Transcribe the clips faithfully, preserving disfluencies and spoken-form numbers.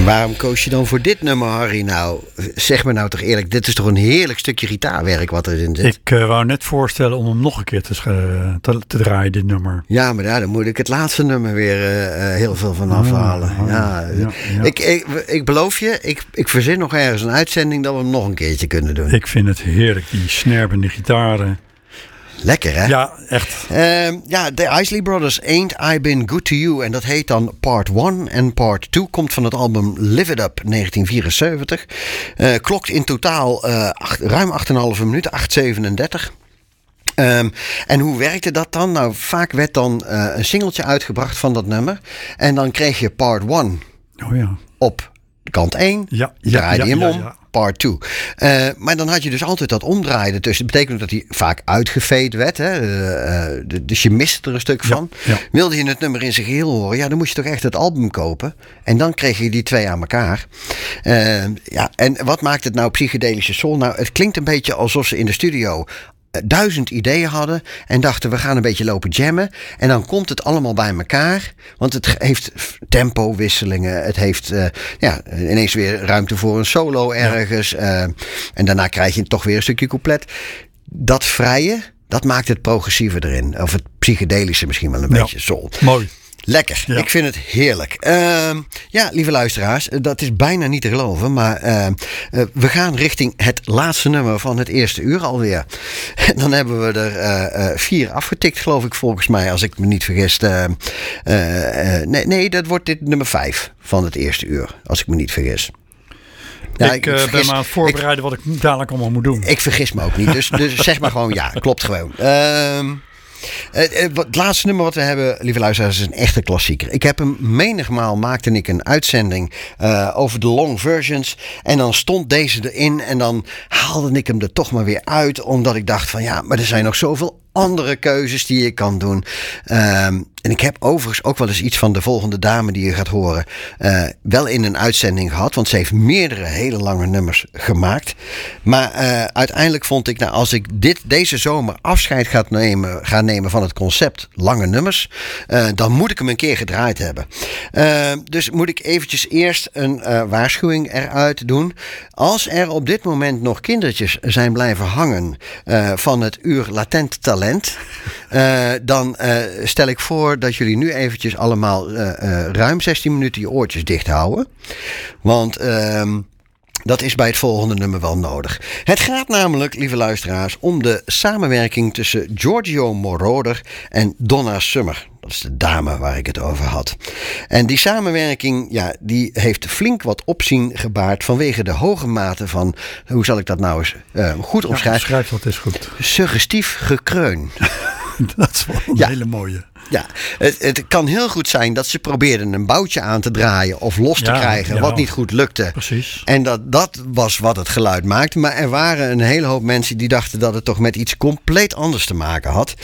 En waarom koos je dan voor dit nummer, Harry? Nou, zeg me nou toch eerlijk, dit is toch een heerlijk stukje gitaarwerk wat erin zit. Ik uh, wou net voorstellen om hem nog een keer te, uh, te, te draaien, dit nummer. Ja, maar ja, dan moet ik het laatste nummer weer uh, heel veel van afhalen. Oh, ja, ja, ja. Ik, ik, ik beloof je, ik, ik verzin nog ergens een uitzending dat we hem nog een keertje kunnen doen. Ik vind het heerlijk, die snerpende gitaren. Lekker, hè? Ja, echt. Uh, ja, de Isley Brothers, Ain't I Been Good To You. En dat heet dan Part one en Part two. Komt van het album Live It Up negentien vierenzeventig. Uh, klokt in totaal uh, acht, ruim acht komma vijf minuten, acht zevenendertig. Um, en hoe werkte dat dan? Nou, vaak werd dan uh, een singeltje uitgebracht van dat nummer. En dan kreeg je Part one oh, ja. op kant één. Ja, ja, draaide je ja, hem ja, om. ja. Part two. Uh, maar dan had je dus altijd dat omdraaien ertussen. Dat betekent dat hij vaak uitgefade werd. Hè? Uh, uh, dus je miste er een stuk van. Ja, ja. Wilde je het nummer in zijn geheel horen? Ja, dan moest je toch echt het album kopen. En dan kreeg je die twee aan elkaar. Uh, ja, en wat maakt het nou psychedelische soul? Nou, het klinkt een beetje alsof ze in de studio duizend ideeën hadden en dachten we gaan een beetje lopen jammen en dan komt het allemaal bij elkaar, want het heeft tempowisselingen, het heeft uh, ja, ineens weer ruimte voor een solo ergens ja. uh, en daarna krijg je toch weer een stukje couplet. Dat vrije, dat maakt het progressieve erin, of het psychedelische misschien wel een ja. beetje soul. Mooi. Lekker, ja. Ik vind het heerlijk. Uh, ja, lieve luisteraars, dat is bijna niet te geloven, maar uh, uh, we gaan richting het laatste nummer van het eerste uur alweer. En dan hebben we er uh, uh, vier afgetikt, geloof ik, volgens mij, als ik me niet vergis. Uh, uh, uh, nee, nee, dat wordt dit nummer vijf van het eerste uur, als ik me niet vergis. Ja, ik, ik vergis, ben maar aan het voorbereiden ik, wat ik dadelijk allemaal moet doen. Ik vergis me ook niet, dus, dus zeg maar gewoon ja, klopt gewoon. Uh, Uh, uh, het laatste nummer wat we hebben, lieve luisteraars, is een echte klassieker. Ik heb hem menigmaal, maakte ik een uitzending uh, over de long versions. En dan stond deze erin en dan haalde ik hem er toch maar weer uit. Omdat ik dacht van ja, maar er zijn nog zoveel andere keuzes die je kan doen. Um, en ik heb overigens ook wel eens iets van de volgende dame die je gaat horen Uh, wel in een uitzending gehad. Want ze heeft meerdere hele lange nummers gemaakt. Maar uh, uiteindelijk vond ik, nou, als ik dit deze zomer afscheid ga nemen, ga nemen van het concept lange nummers, Uh, dan moet ik hem een keer gedraaid hebben. Uh, dus moet ik eventjes eerst een uh, waarschuwing eruit doen. Als er op dit moment nog kindertjes zijn blijven hangen uh, van het uur latent talent, Uh, dan uh, stel ik voor dat jullie nu eventjes allemaal uh, uh, ruim zestien minuten je oortjes dicht houden. Want Uh, dat is bij het volgende nummer wel nodig. Het gaat namelijk, lieve luisteraars, om de samenwerking tussen Giorgio Moroder en Donna Summer. Dat is de dame waar ik het over had. En die samenwerking, ja, die heeft flink wat opzien gebaard vanwege de hoge mate van, hoe zal ik dat nou eens uh, goed omschrijven? Ja, schrijf dat is goed. Suggestief gekreun. Dat is wel een ja. hele mooie. Ja, het, het kan heel goed zijn dat ze probeerden een boutje aan te draaien of los te ja, krijgen, ja. wat niet goed lukte. Precies. En dat, dat was wat het geluid maakte. Maar er waren een hele hoop mensen die dachten dat het toch met iets compleet anders te maken had.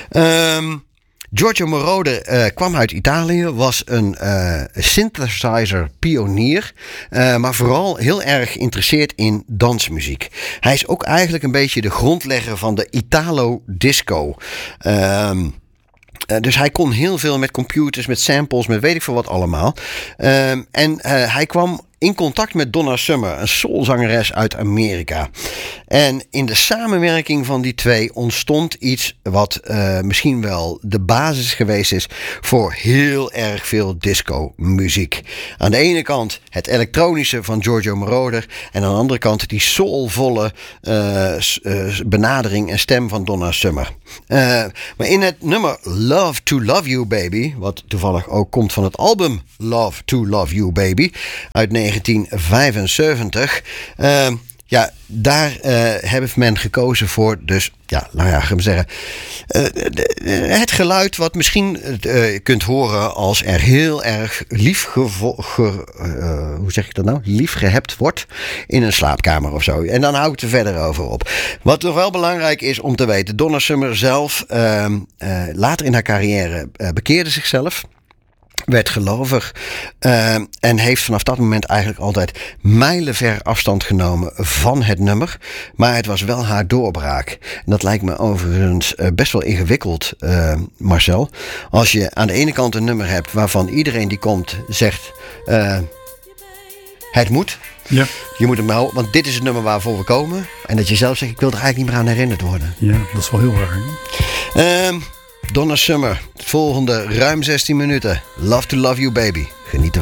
Um, Giorgio Moroder uh, kwam uit Italië, was een uh, synthesizer pionier, uh, maar vooral heel erg geïnteresseerd in dansmuziek. Hij is ook eigenlijk een beetje de grondlegger van de Italo disco. Um, Uh, dus hij kon heel veel met computers, met samples, met weet ik veel wat allemaal. Uh, en uh, hij kwam in contact met Donna Summer, een soulzangeres uit Amerika. En in de samenwerking van die twee ontstond iets wat uh, misschien wel de basis geweest is voor heel erg veel disco-muziek. Aan de ene kant het elektronische van Giorgio Moroder en aan de andere kant die soulvolle uh, uh, benadering en stem van Donna Summer. Uh, maar in het nummer Love to Love You Baby, wat toevallig ook komt van het album Love to Love You Baby uit negentien vijfenzeventig. Uh, ja, daar uh, heeft men gekozen voor, dus ja, nou ja, gaan we zeggen, uh, de, het geluid wat misschien uh, kunt horen als er heel erg lief gevo- ge, uh, hoe zeg ik dat nou? Lief gehebt wordt in een slaapkamer of zo. En dan hou ik er verder over op. Wat nog wel belangrijk is om te weten, Donna Summer zelf, uh, uh, later in haar carrière uh, bekeerde zichzelf. Werd gelovig uh, en heeft vanaf dat moment eigenlijk altijd mijlenver afstand genomen van het nummer. Maar het was wel haar doorbraak. En dat lijkt me overigens uh, best wel ingewikkeld, uh, Marcel. Als je aan de ene kant een nummer hebt waarvan iedereen die komt zegt Uh, Het moet. Ja, Je moet hem houden, want dit is het nummer waarvoor we komen. En dat je zelf zegt, ik wil er eigenlijk niet meer aan herinnerd worden. ja, dat is wel heel raar. Hè? Ehm Donna Summer. Het volgende ruim zestien minuten. Love to Love You Baby. Geniet ervan.